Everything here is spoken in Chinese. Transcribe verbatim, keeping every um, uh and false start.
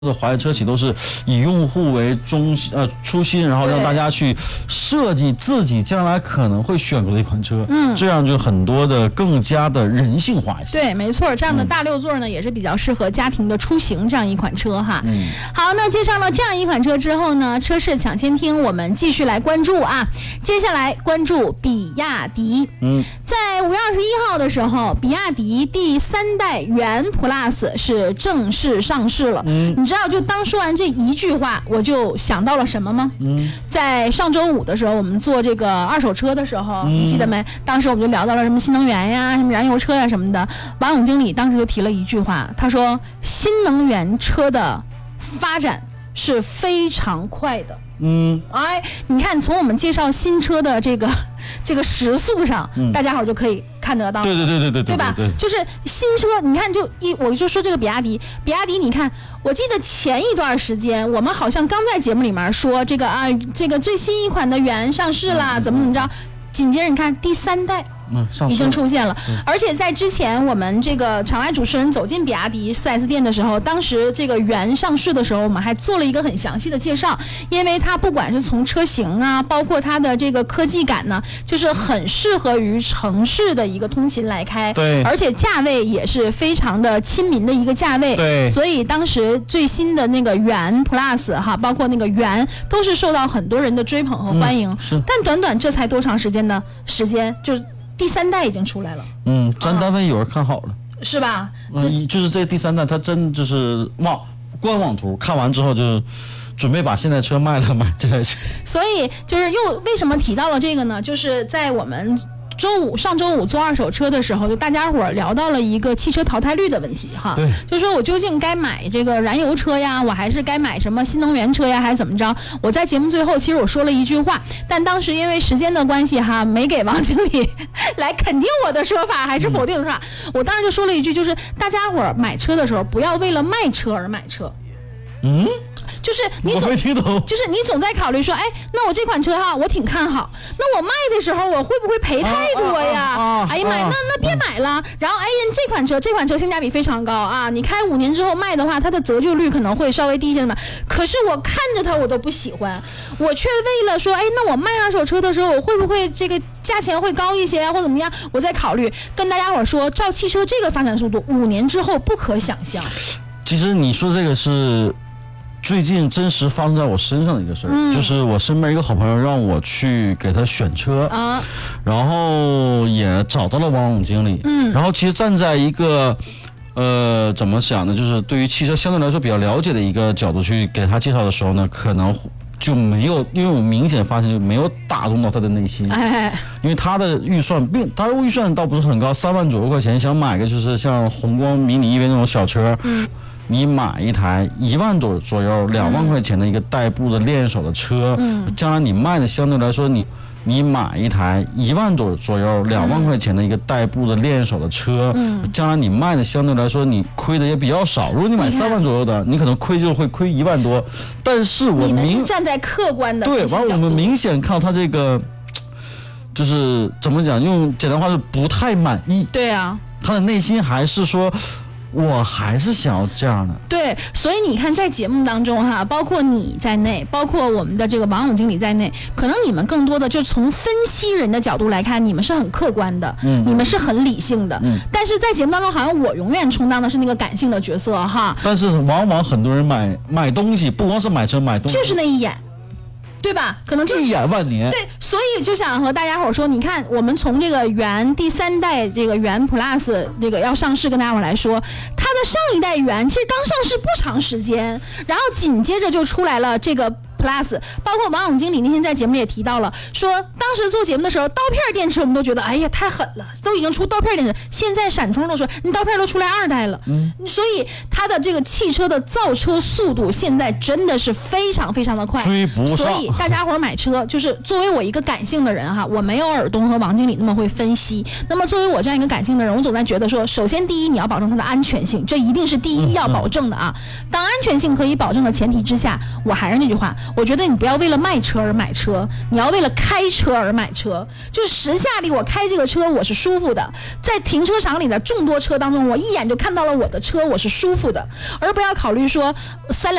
的华为车企都是以用户为中心，呃，初心，然后让大家去设计自己将来可能会选择的一款车，嗯，这样就很多的更加的人性化一些。 对，没错，这样的大六座呢、嗯、也是比较适合家庭的出行这样一款车哈。嗯，好，那介绍了这样一款车之后呢，车市抢先听我们继续来关注啊，接下来关注比亚迪。嗯，在五月二十一号的时候，比亚迪第三代元 Plus 是正式上市了。嗯，你知道，就当说完这一句话，我就想到了什么吗？嗯，在上周五的时候，我们做这个二手车的时候，嗯、你记得没？当时我们就聊到了什么新能源呀、什么燃油车呀什么的。王勇经理当时就提了一句话，他说：“新能源车的发展是非常快的。”嗯，哎，你看，从我们介绍新车的这个这个时速上，嗯、大家伙就可以看得到。 对对对对对， 对吧？对对对，就是新车，你看，就一我就说这个比亚迪，比亚迪，你看，我记得前一段时间，我们好像刚在节目里面说这个啊，这个最新一款的元上市啦，嗯、怎么怎么着，紧接着你看第三代。嗯，已经出现了，嗯、而且在之前我们这个场外主持人走进比亚迪 四 S 店的时候，当时这个元上市的时候，我们还做了一个很详细的介绍，因为它不管是从车型啊，包括它的这个科技感呢，就是很适合于城市的一个通勤来开， 对， 而且价位也是非常的亲民的一个价位， 对， 所以当时最新的那个元 Plus 哈，包括那个元都是受到很多人的追捧和欢迎，嗯、但短短这才多长时间的时间，就是。第三代已经出来了， 嗯，咱单位有人看好了， 啊、是吧？ 嗯，就是这第三代，它真就是网官网图看完之后就准备把现在车卖了，买这台车。 所以就是又为什么提到了这个呢？就是在我们周五上周五做二手车的时候，就大家伙聊到了一个汽车淘汰率的问题哈， 对， 就说我究竟该买这个燃油车呀，我还是该买什么新能源车呀，还是怎么着？我在节目最后其实我说了一句话，但当时因为时间的关系哈，没给王经理来肯定我的说法还是否定的说法，嗯、我当时就说了一句，就是大家伙买车的时候不要为了卖车而买车。嗯。就是你总就是你总在考虑说，哎，那我这款车哈，我挺看好，那我卖的时候我会不会赔太多呀？啊啊啊啊、哎呀妈呀，那那别买了。然后哎呀，这款车这款车性价比非常高啊，你开五年之后卖的话，它的折旧率可能会稍微低一些嘛。可是我看着它我都不喜欢，我却为了说，哎，那我卖二手车的时候，我会不会这个价钱会高一些啊，或怎么样？我在考虑。跟大家伙说，照汽车这个发展速度，五年之后不可想象。 其实你说这个是。最近真实发生在我身上的一个事儿，嗯、就是我身边一个好朋友让我去给他选车，啊、然后也找到了王总经理，嗯，然后其实站在一个，呃，怎么想呢？就是对于汽车相对来说比较了解的一个角度去给他介绍的时候呢，可能就没有，因为我明显发现就没有打动到他的内心，哎，因为他的预算并他的预算倒不是很高，三万左右块钱想买个就是像宏光迷你 E V 那种小车，嗯。你买一台一万多左右、两万块钱的一个代步的练手的车，嗯，将来你卖的相对来说，你你买一台一万多左右、两万块钱的一个代步的练手的车，嗯，将来你卖的相对来说，你亏的也比较少。如果你买三万左右的，你可能亏就会亏一万多。但是我明你们是站在客观的对，完我们明显看到他这个，就是怎么讲，用简单话是不太满意。 对啊， 他的内心还是说。我还是想要这样的， 对，所以你看，在节目当中哈，包括你在内，包括我们的这个王总经理在内，可能你们更多的就从分析人的角度来看，你们是很客观的，嗯，你们是很理性的，嗯，但是在节目当中，好像我永远充当的是那个感性的角色哈。 但是往往很多人买买东西，不光是买车买东西， 就是那一眼。对吧？可能就一眼万年。 对，所以就想和大家伙说，你看，我们从这个元第三代这个元 Plus 这个要上市，跟大家伙来说，它的上一代元其实刚上市不长时间，然后紧接着就出来了这个。Plus， 包括王总经理那天在节目里也提到了，说当时做节目的时候，刀片电池我们都觉得，哎呀太狠了，都已经出刀片电池，现在闪充都说你刀片都出来二代了，嗯，所以它的这个汽车的造车速度现在真的是非常非常的快， 追不上。 所以大家伙买车就是作为我一个个感性的人哈，我没有尔东和王经理那么会分析。那么作为我这样一个感性的人，我总在觉得说，首先第一，你要保证它的安全性，这一定是第一要保证的啊。当安全性可以保证的前提之下，我还是那句话，我觉得你不要为了卖车而买车，你要为了开车而买车。就时下里我开这个车我是舒服的，在停车场里的众多车当中，我一眼就看到了我的车，我是舒服的，而不要考虑说三辆